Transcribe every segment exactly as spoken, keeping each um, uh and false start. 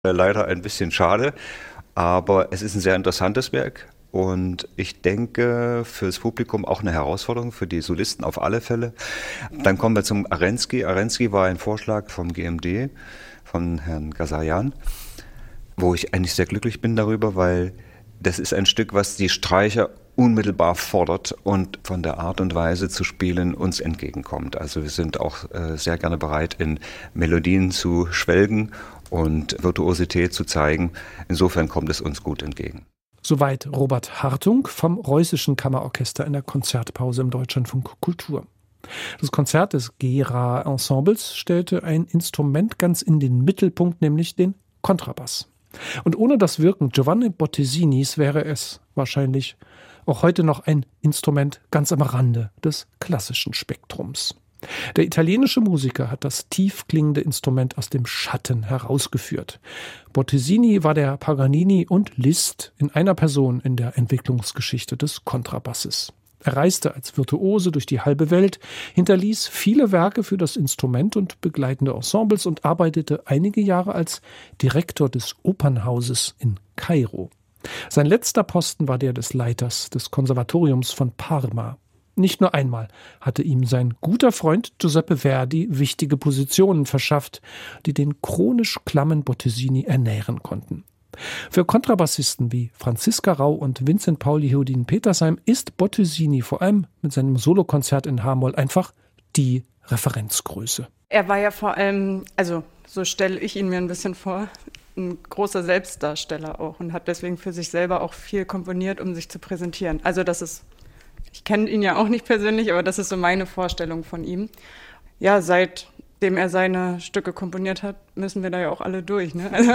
Leider ein bisschen schade, aber es ist ein sehr interessantes Werk und ich denke fürs Publikum auch eine Herausforderung, für die Solisten auf alle Fälle. Dann kommen wir zum Arensky. Arensky war ein Vorschlag vom G M D, von Herrn Ghazaryan, wo ich eigentlich sehr glücklich bin darüber, weil das ist ein Stück, was die Streicher unmittelbar fordert und von der Art und Weise zu spielen uns entgegenkommt. Also wir sind auch äh, sehr gerne bereit, in Melodien zu schwelgen und Virtuosität zu zeigen. Insofern kommt es uns gut entgegen. Soweit Robert Hartung vom Reußischen Kammerorchester in der Konzertpause im Deutschlandfunk Kultur. Das Konzert des Gera-Ensembles stellte ein Instrument ganz in den Mittelpunkt, nämlich den Kontrabass. Und ohne das Wirken Giovanni Bottesinis wäre es wahrscheinlich auch heute noch ein Instrument ganz am Rande des klassischen Spektrums. Der italienische Musiker hat das tief klingende Instrument aus dem Schatten herausgeführt. Bottesini war der Paganini und Liszt in einer Person in der Entwicklungsgeschichte des Kontrabasses. Er reiste als Virtuose durch die halbe Welt, hinterließ viele Werke für das Instrument und begleitende Ensembles und arbeitete einige Jahre als Direktor des Opernhauses in Kairo. Sein letzter Posten war der des Leiters des Konservatoriums von Parma. Nicht nur einmal hatte ihm sein guter Freund Giuseppe Verdi wichtige Positionen verschafft, die den chronisch klammen Bottesini ernähren konnten. Für Kontrabassisten wie Franziska Rau und Vincent Paul Yehudin-Petersheim ist Bottesini vor allem mit seinem Solokonzert in H-Moll einfach die Referenzgröße. Er war ja vor allem, also so stelle ich ihn mir ein bisschen vor, ein großer Selbstdarsteller auch und hat deswegen für sich selber auch viel komponiert, um sich zu präsentieren. Also das ist, ich kenne ihn ja auch nicht persönlich, aber das ist so meine Vorstellung von ihm. Ja, seitdem er seine Stücke komponiert hat, müssen wir da ja auch alle durch, ne? Also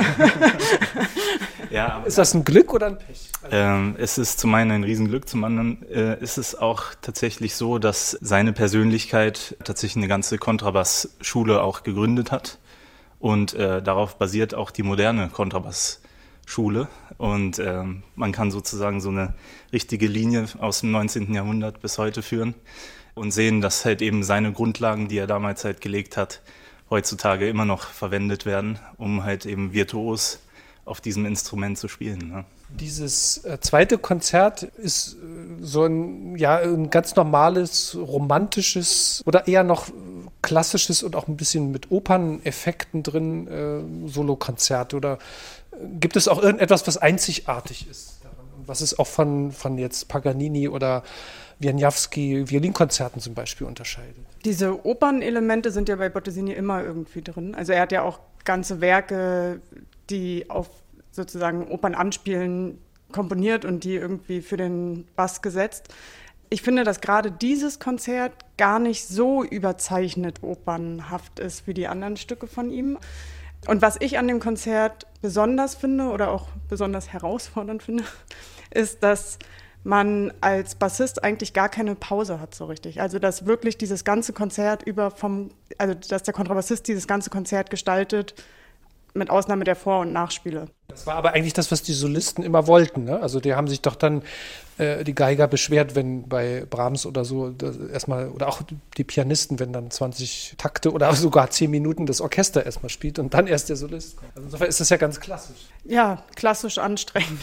ja, aber ist das ein Glück oder ein Pech? Ähm, es ist zum einen ein Riesenglück, zum anderen äh, ist es auch tatsächlich so, dass seine Persönlichkeit tatsächlich eine ganze Kontrabassschule auch gegründet hat. Und äh, darauf basiert auch die moderne Kontrabassschule. Und äh, man kann sozusagen so eine richtige Linie aus dem neunzehnten Jahrhundert bis heute führen und sehen, dass halt eben seine Grundlagen, die er damals halt gelegt hat, heutzutage immer noch verwendet werden, um halt eben virtuos auf diesem Instrument zu spielen. Ne? Dieses äh, zweite Konzert ist äh, so ein, ja, ein ganz normales, romantisches oder eher noch klassisches und auch ein bisschen mit Operneffekten drin äh, Solokonzert. Oder äh, gibt es auch irgendetwas, was einzigartig ist daran? Und was es auch von, von jetzt Paganini oder Wieniawski Violinkonzerten zum Beispiel unterscheidet? Diese Opernelemente sind ja bei Bottesini immer irgendwie drin. Also er hat ja auch ganze Werke, die auf sozusagen Opern anspielen, komponiert und die irgendwie für den Bass gesetzt. Ich finde, dass gerade dieses Konzert gar nicht so überzeichnet opernhaft ist wie die anderen Stücke von ihm. Und was ich an dem Konzert besonders finde oder auch besonders herausfordernd finde, ist, dass man als Bassist eigentlich gar keine Pause hat so richtig. Also dass wirklich dieses ganze Konzert über vom, also dass der Kontrabassist dieses ganze Konzert gestaltet, mit Ausnahme der Vor- und Nachspiele. Das war aber eigentlich das, was die Solisten immer wollten, ne? Also die haben sich doch dann äh, die Geiger beschwert, wenn bei Brahms oder so erstmal, oder auch die Pianisten, wenn dann zwanzig Takte oder sogar zehn Minuten das Orchester erstmal spielt und dann erst der Solist kommt. Also insofern ist das ja ganz klassisch. Ja, klassisch anstrengend.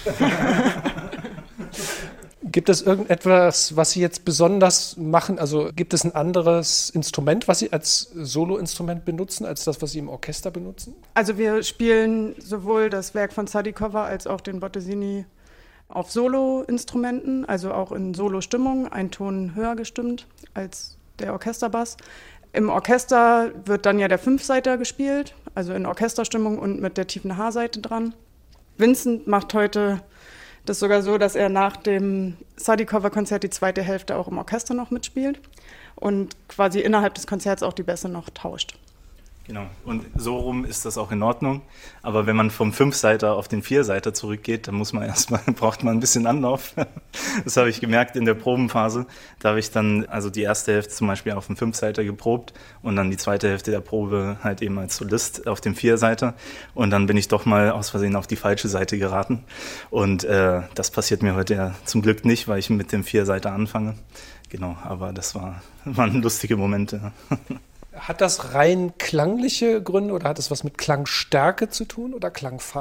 Gibt es irgendetwas, was Sie jetzt besonders machen? Also gibt es ein anderes Instrument, was Sie als Soloinstrument benutzen, als das, was Sie im Orchester benutzen? Also wir spielen sowohl das Werk von Sadikova als auch den Bottesini auf Soloinstrumenten, also auch in Solostimmung, ein Ton höher gestimmt als der Orchesterbass. Im Orchester wird dann ja der Fünfseiter gespielt, also in Orchesterstimmung und mit der tiefen H-Seite dran. Vincent macht heute das sogar so, dass er nach dem Sadikova-Konzert die zweite Hälfte auch im Orchester noch mitspielt und quasi innerhalb des Konzerts auch die Bässe noch tauscht. Genau, und so rum ist das auch in Ordnung. Aber wenn man vom Fünfseiter auf den Vierseiter zurückgeht, dann muss man erstmal, braucht man ein bisschen Anlauf. Das habe ich gemerkt in der Probenphase. Da habe ich dann also die erste Hälfte zum Beispiel auf dem Fünfseiter geprobt und dann die zweite Hälfte der Probe halt eben als Solist auf dem Vierseiter. Und dann bin ich doch mal aus Versehen auf die falsche Seite geraten. Und äh, das passiert mir heute ja zum Glück nicht, weil ich mit dem Vierseiter anfange. Genau, aber das war, waren lustige Momente. Hat das rein klangliche Gründe oder hat es was mit Klangstärke zu tun oder Klangfarbe?